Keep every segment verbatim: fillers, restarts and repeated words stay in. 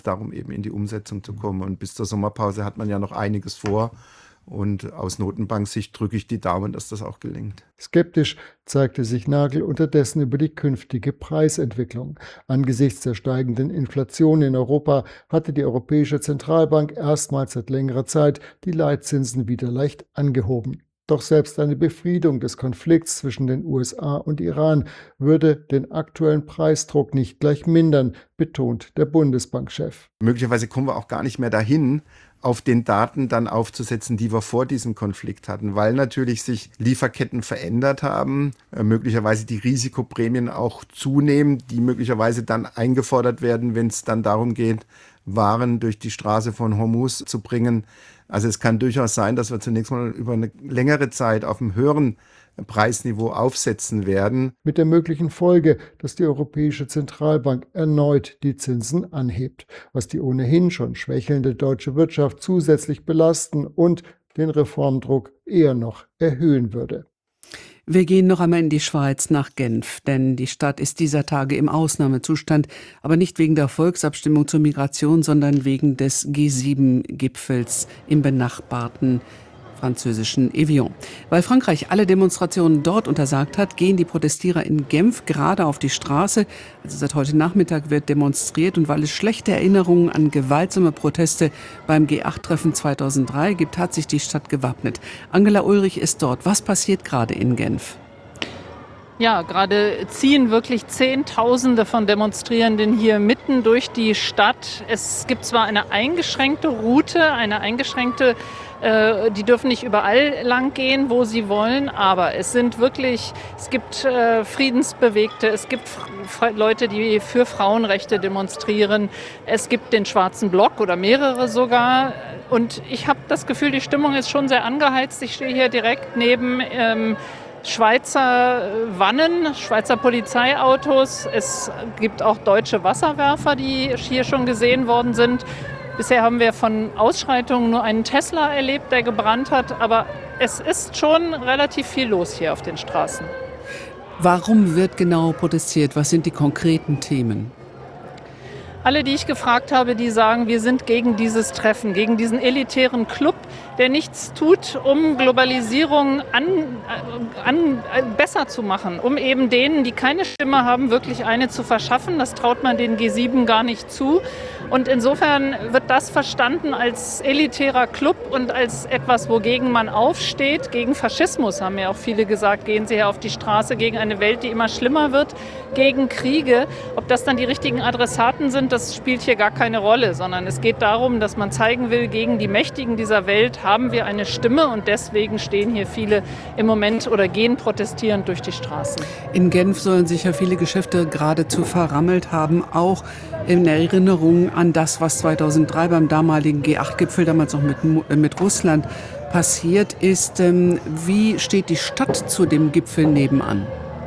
darum eben in die Umsetzung zu kommen. Und bis zur Sommerpause hat man ja noch einiges vor. Und aus Notenbanksicht drücke ich die Daumen, dass das auch gelingt. Skeptisch zeigte sich Nagel unterdessen über die künftige Preisentwicklung. Angesichts der steigenden Inflation in Europa hatte die Europäische Zentralbank erstmals seit längerer Zeit die Leitzinsen wieder leicht angehoben. Doch selbst eine Befriedung des Konflikts zwischen den U S A und Iran würde den aktuellen Preisdruck nicht gleich mindern, betont der Bundesbankchef. Möglicherweise kommen wir auch gar nicht mehr dahin, auf den Daten dann aufzusetzen, die wir vor diesem Konflikt hatten, weil natürlich sich Lieferketten verändert haben, äh, möglicherweise die Risikoprämien auch zunehmen, die möglicherweise dann eingefordert werden, wenn es dann darum geht, Waren durch die Straße von Hormuz zu bringen. Also es kann durchaus sein, dass wir zunächst mal über eine längere Zeit auf einem höheren Preisniveau aufsetzen werden. Mit der möglichen Folge, dass die Europäische Zentralbank erneut die Zinsen anhebt, was die ohnehin schon schwächelnde deutsche Wirtschaft zusätzlich belasten und den Reformdruck eher noch erhöhen würde. Wir gehen noch einmal in die Schweiz nach Genf, denn die Stadt ist dieser Tage im Ausnahmezustand, aber nicht wegen der Volksabstimmung zur Migration, sondern wegen des G sieben Gipfels im benachbarten französischen Evian. Weil Frankreich alle Demonstrationen dort untersagt hat, gehen die Protestierer in Genf gerade auf die Straße. Also seit heute Nachmittag wird demonstriert und weil es schlechte Erinnerungen an gewaltsame Proteste beim G acht Treffen zweitausenddrei gibt, hat sich die Stadt gewappnet. Angela Ulrich ist dort. Was passiert gerade in Genf? Ja, gerade ziehen wirklich Zehntausende von Demonstrierenden hier mitten durch die Stadt. Es gibt zwar eine eingeschränkte Route, eine eingeschränkte Die dürfen nicht überall lang gehen, wo sie wollen, aber es sind wirklich, es gibt äh, Friedensbewegte, es gibt F- Leute, die für Frauenrechte demonstrieren, es gibt den Schwarzen Block oder mehrere sogar und ich habe das Gefühl, die Stimmung ist schon sehr angeheizt. Ich stehe hier direkt neben ähm, Schweizer Wannen, Schweizer Polizeiautos, es gibt auch deutsche Wasserwerfer, die hier schon gesehen worden sind. Bisher haben wir von Ausschreitungen nur einen Tesla erlebt, der gebrannt hat, aber es ist schon relativ viel los hier auf den Straßen. Warum wird genau protestiert? Was sind die konkreten Themen? Alle, die ich gefragt habe, die sagen, wir sind gegen dieses Treffen, gegen diesen elitären Club, der nichts tut, um Globalisierung an, an, besser zu machen, um eben denen, die keine Stimme haben, wirklich eine zu verschaffen. Das traut man den G sieben gar nicht zu. Und insofern wird das verstanden als elitärer Club und als etwas, wogegen man aufsteht. Gegen Faschismus haben ja auch viele gesagt, gehen Sie hier auf die Straße, gegen eine Welt, die immer schlimmer wird, gegen Kriege. Ob das dann die richtigen Adressaten sind, das spielt hier gar keine Rolle, sondern es geht darum, dass man zeigen will, gegen die Mächtigen dieser Welt haben wir eine Stimme und deswegen stehen hier viele im Moment oder gehen protestierend durch die Straßen. In Genf sollen sich ja viele Geschäfte geradezu verrammelt haben, auch in Erinnerung an das, was zweitausenddrei beim damaligen G acht Gipfel, damals noch mit, mit Russland, passiert ist. Wie steht die Stadt zu dem Gipfel nebenan?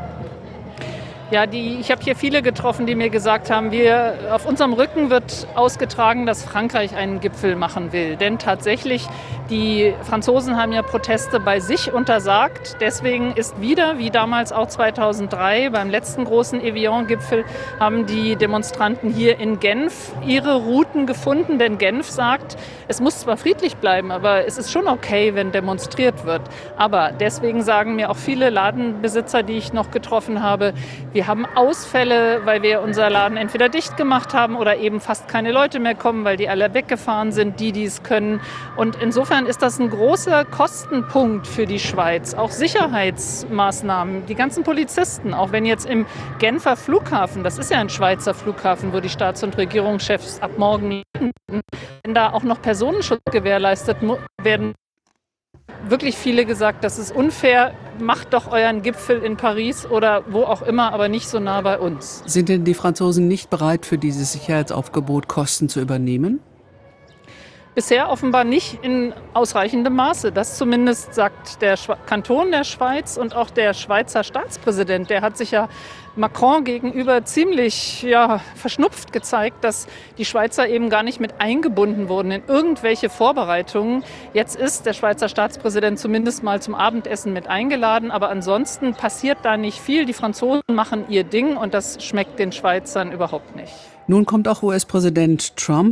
Ja, die, ich habe hier viele getroffen, die mir gesagt haben, wir, auf unserem Rücken wird ausgetragen, dass Frankreich einen Gipfel machen will. Denn tatsächlich, die Franzosen haben ja Proteste bei sich untersagt. Deswegen ist wieder, wie damals auch zweitausenddrei, beim letzten großen Evian-Gipfel, haben die Demonstranten hier in Genf ihre Routen gefunden. Denn Genf sagt, es muss zwar friedlich bleiben, aber es ist schon okay, wenn demonstriert wird. Aber deswegen sagen mir auch viele Ladenbesitzer, die ich noch getroffen habe, wir haben Ausfälle, weil wir unser Laden entweder dicht gemacht haben oder eben fast keine Leute mehr kommen, weil die alle weggefahren sind, die dies können. Und insofern ist das ein großer Kostenpunkt für die Schweiz. Auch Sicherheitsmaßnahmen, die ganzen Polizisten, auch wenn jetzt im Genfer Flughafen, das ist ja ein Schweizer Flughafen, wo die Staats- und Regierungschefs ab morgen landen, wenn da auch noch Personenschutz gewährleistet werden, wirklich viele gesagt, das ist unfair, macht doch euren Gipfel in Paris oder wo auch immer, aber nicht so nah bei uns. Sind denn die Franzosen nicht bereit, für dieses Sicherheitsaufgebot Kosten zu übernehmen? Bisher offenbar nicht in ausreichendem Maße. Das zumindest sagt der Schwe- Kanton der Schweiz und auch der Schweizer Staatspräsident. Der hat sich ja Macron gegenüber ziemlich ja, verschnupft gezeigt, dass die Schweizer eben gar nicht mit eingebunden wurden in irgendwelche Vorbereitungen. Jetzt ist der Schweizer Staatspräsident zumindest mal zum Abendessen mit eingeladen, aber ansonsten passiert da nicht viel. Die Franzosen machen ihr Ding und das schmeckt den Schweizern überhaupt nicht. Nun kommt auch U S-Präsident Trump